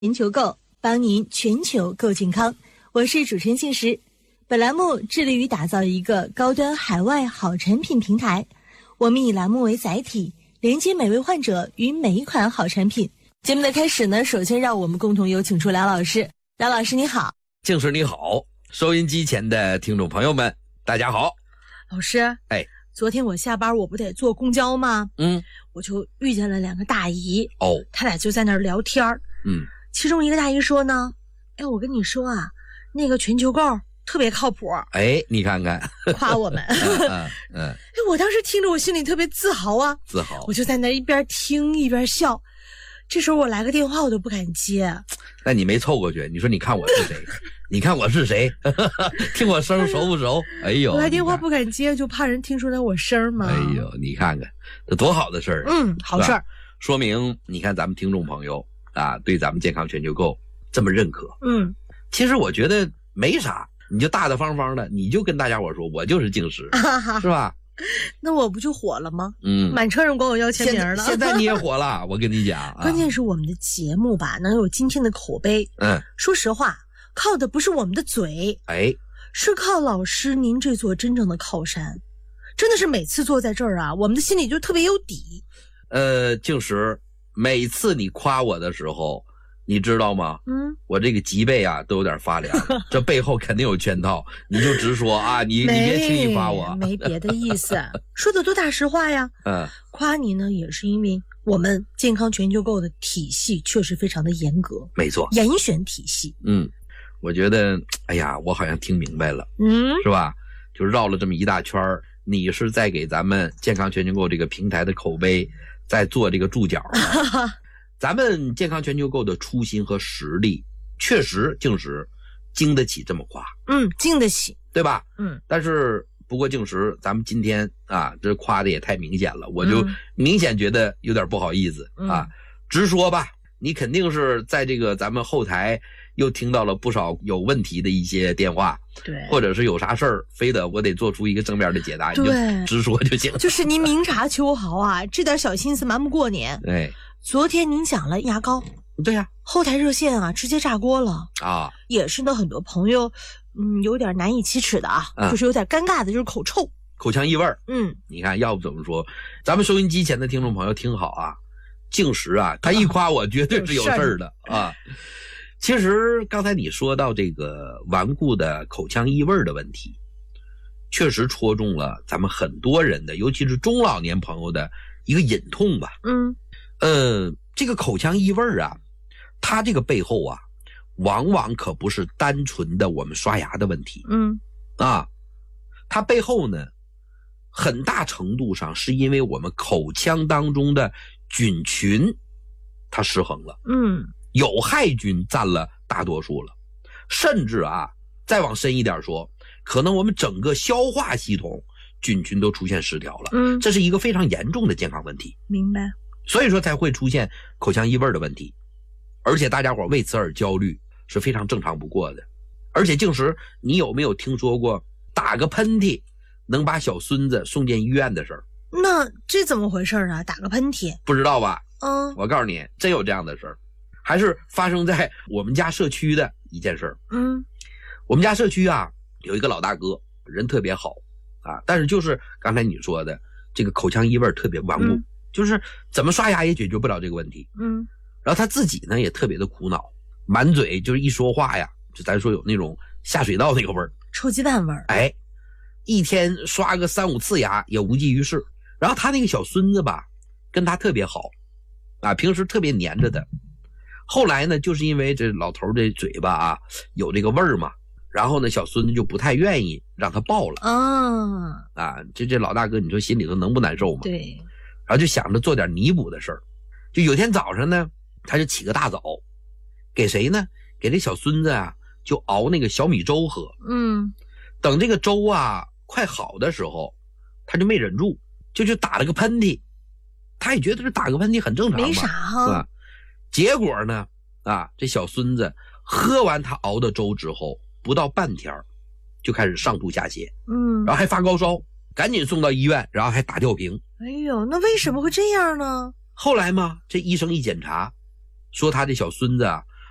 全球购，帮您全球购健康。我是主持人静时。本栏目致力于打造一个高端海外好产品平台。我们以栏目为载体，连接每位患者与每一款好产品。节目的开始呢，首先让我们共同有请出梁老师。梁老师你好。 静时你好，收音机前的听众朋友们大家好。 老师，昨天我下班我不得坐公交吗？我就遇见了两个大姨。他俩就在那儿聊天。其中一个大姨说呢，我跟你说啊，那个全球购特别靠谱。 你看看， 夸我们。我当时听着我心里特别自豪啊， 自豪。 我就在那一边听一边笑。这时候我来个电话我都不敢接。 那你没凑过去，你说你看我是谁？你看我是谁？听我声熟不熟？我来电话不敢接，就怕人听出来我声嘛。 你看看这多好的事儿。 好事儿。 说明你看咱们听众朋友啊，对咱们健康全球购这么认可。其实我觉得没啥，你就大大方方的，你就跟大家伙说，我就是静时，是吧？ 那我不就火了吗？满车人管我要签名了。 现在你也火了，我跟你讲。 关键是我们的节目吧，能有今天的口碑。说实话，靠的不是我们的嘴，是靠老师您这座真正的靠山。真的是每次坐在这儿啊，我们的心里就特别有底。 静时，每次你夸我的时候，你知道吗？我这个脊背啊都有点发凉。这背后肯定有圈套，你就直说啊，你别轻易夸我。 没别的意思，说的多大实话呀。夸你呢也是因为我们健康全球购的体系确实非常的严格。 没错， 严选体系。 我觉得我好像听明白了。是吧？就绕了这么一大圈，你是在给咱们健康全球购这个平台的口碑在做这个注脚。咱们健康全球购的初心和实力确实静时经得起这么夸。经得起，对吧？但是不过静时咱们今天啊，这夸的也太明显了，我就明显觉得有点不好意思。直说吧，你肯定是在这个咱们后台又听到了不少有问题的一些电话， 对， 或者是有啥事儿非得我得做出一个正面的解答，你就直说就行。 就是您明察秋毫啊，这点小心思瞒不过您。昨天您讲了牙膏。 对呀， 后台热线啊直接炸锅了啊，也是呢，很多朋友有点难以启齿的就是有点尴尬的，就是口臭、 口腔异味。你看要不怎么说，咱们收音机前的听众朋友听好啊，静时啊他一夸我绝对是有事儿的啊。其实刚才你说到这个顽固的口腔异味的问题，确实戳中了咱们很多人的，尤其是中老年朋友的一个隐痛吧。这个口腔异味啊，它这个背后啊，往往可不是单纯的我们刷牙的问题。它背后呢，很大程度上是因为我们口腔当中的菌群它失衡了。有害菌占了大多数了，甚至再往深一点说，可能我们整个消化系统菌群都出现失调了。这是一个非常严重的健康问题。 明白。 所以说才会出现口腔异味的问题，而且大家伙为此而焦虑是非常正常不过的。而且静时，你有没有听说过打个喷嚏能把小孙子送进医院的事儿？ 那这怎么回事啊？打个喷嚏不知道吧？我告诉你，真有这样的事儿，还是发生在我们家社区的一件事儿。我们家社区有一个老大哥，人特别好但是就是刚才你说的这个口腔异味特别顽固。就是怎么刷牙也解决不了这个问题。然后他自己呢也特别的苦恼，满嘴就是一说话呀，就咱说有那种下水道那个味儿， 臭鸡蛋味儿。 一天刷个3-5次牙也无济于事。然后他那个小孙子吧，跟他特别好平时特别黏着他。后来呢，就是因为这老头的嘴巴有这个味儿嘛，然后呢小孙子就不太愿意让他抱了。这老大哥你说心里头能不难受吗？ 对。 然后就想着做点弥补的事儿，就有天早上呢，他就起个大早，给谁呢？给这小孙子就熬那个小米粥喝。等这个粥快好的时候，他就没忍住，就去打了个喷嚏。他也觉得这打个喷嚏很正常嘛， 没啥结果呢，这小孙子喝完他熬的粥之后，不到半天就开始上吐下泻，然后还发高烧，赶紧送到医院，然后还打吊瓶。 那为什么会这样呢？ 后来嘛，这医生一检查，说他这小孙子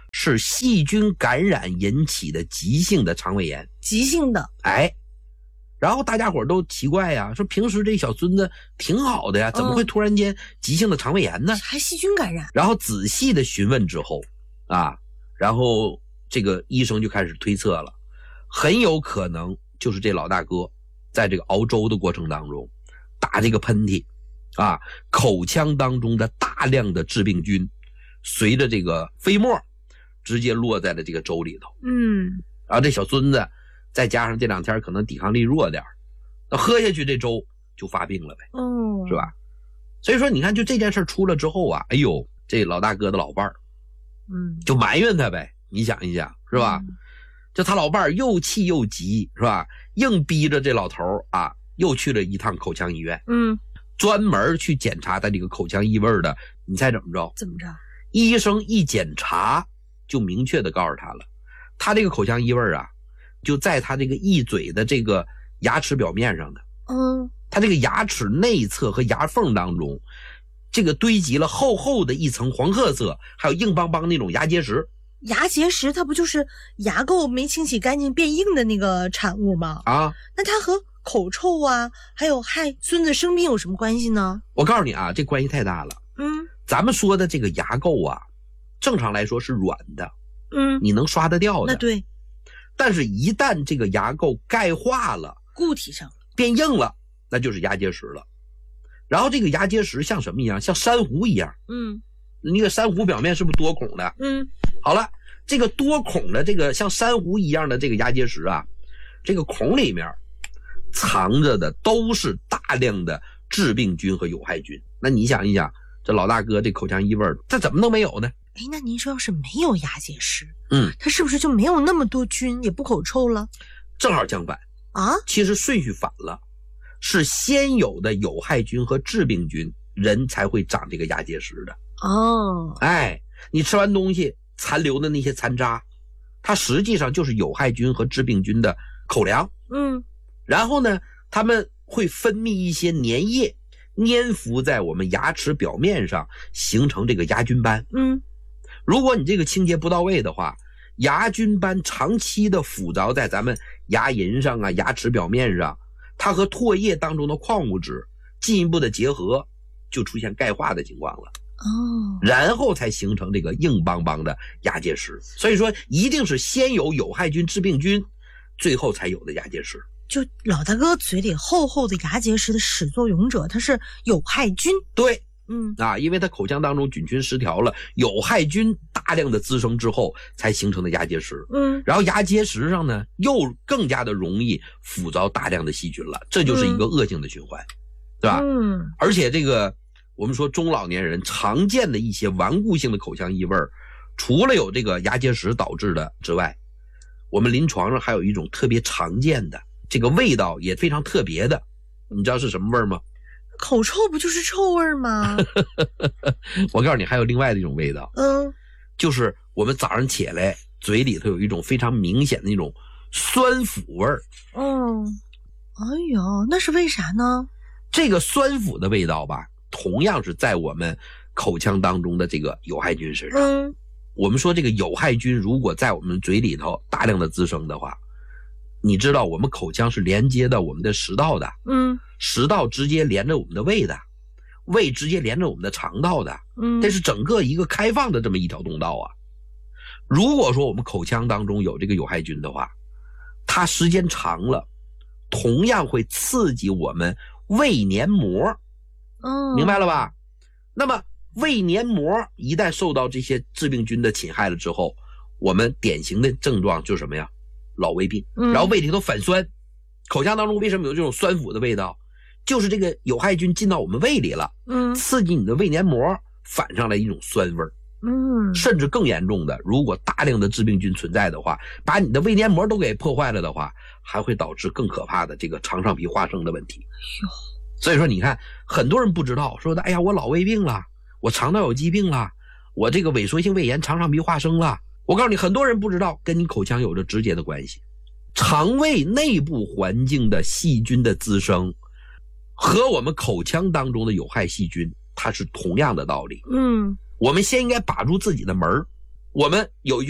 是细菌感染引起的急性的肠胃炎。 急性的。 然后大家伙都奇怪呀，说平时这小孙子挺好的呀，怎么会突然间急性的肠胃炎呢？ 还细菌感染。 然后仔细的询问之后然后这个医生就开始推测了，很有可能就是这老大哥在这个熬粥的过程当中打这个喷嚏口腔当中的大量的致病菌随着这个飞沫直接落在了这个粥里头。然后这小孙子再加上这2天可能抵抗力弱点，那喝下去这粥就发病了呗。是吧？所以说你看，就这件事出了之后哎呦，这老大哥的老伴儿就埋怨他呗。你想一想，是吧？就他老伴儿又气又急，是吧？硬逼着这老头又去了一趟口腔医院。专门去检查他这个口腔异味的。你猜怎么着？ 怎么着？ 医生一检查就明确的告诉他了，他这个口腔异味就在他这个一嘴的这个牙齿表面上的。他这个牙齿内侧和牙缝当中，这个堆积了厚厚的一层黄褐色还有硬邦邦那种牙结石。 牙结石它不就是牙垢没清洗干净变硬的那个产物吗？那它和口臭还有害孙子生病有什么关系呢？ 我告诉你这关系太大了。咱们说的这个牙垢正常来说是软的，你能刷得掉的。 那对。 但是一旦这个牙垢钙化了， 固体上变硬了，那就是牙结石了。然后这个牙结石像什么一样？像珊瑚一样。那个珊瑚表面是不是多孔的？好了，这个多孔的这个像珊瑚一样的这个牙结石这个孔里面藏着的都是大量的致病菌和有害菌。那你想一想，这老大哥这口腔异味他怎么能没有呢？ 那您说要是没有牙结石，它是不是就没有那么多菌，也不口臭了？ 正好相反其实顺序反了，是先有的有害菌和致病菌，人才会长这个牙结石的。你吃完东西残留的那些残渣，它实际上就是有害菌和致病菌的口粮。然后呢，它们会分泌一些粘液，粘附在我们牙齿表面上，形成这个牙菌斑。如果你这个清洁不到位的话，牙菌斑长期的附着在咱们牙龈上牙齿表面上，它和唾液当中的矿物质进一步的结合，就出现钙化的情况了。然后才形成这个硬邦邦的牙结石。所以说一定是先有有害菌致病菌，最后才有的牙结石。 就老大哥嘴里厚厚的牙结石的始作俑者，它是有害菌。 对。因为它口腔当中菌群失调了，有害菌大量的滋生之后才形成的牙结石。然后牙结石上呢又更加的容易附着大量的细菌了，这就是一个恶性的循环，对吧？而且这个我们说中老年人常见的一些顽固性的口腔异味，除了有这个牙结石导致的之外，我们临床上还有一种特别常见的，这个味道也非常特别的，你知道是什么味吗？ 口臭不就是臭味吗？ 我告诉你，还有另外的一种味道。就是我们早上起来嘴里头有一种非常明显的那种酸腐味儿。 那是为啥呢？ 这个酸腐的味道同样是在我们口腔当中的这个有害菌身上。我们说这个有害菌如果在我们嘴里头大量的滋生的话，你知道我们口腔是连接到我们的食道的。食道直接连着我们的胃的，胃直接连着我们的肠道的。这是整个一个开放的这么一条通道如果说我们口腔当中有这个有害菌的话，它时间长了同样会刺激我们胃黏膜。明白了吧？那么胃黏膜一旦受到这些致病菌的侵害了之后，我们典型的症状就是什么呀？老胃病。然后胃里头反酸，口腔当中为什么有这种酸腐的味道？就是这个有害菌进到我们胃里了，刺激你的胃黏膜，反上来一种酸味儿。甚至更严重的，如果大量的致病菌存在的话，把你的胃黏膜都给破坏了的话，还会导致更可怕的这个肠上皮化生的问题。所以说你看，很多人不知道，说的哎呀，我老胃病了，我肠道有疾病了，我这个萎缩性胃炎肠上皮化生了。我告诉你，很多人不知道跟你口腔有着直接的关系。肠胃内部环境的细菌的滋生和我们口腔当中的有害细菌，它是同样的道理。我们先应该把住自己的门， 我们有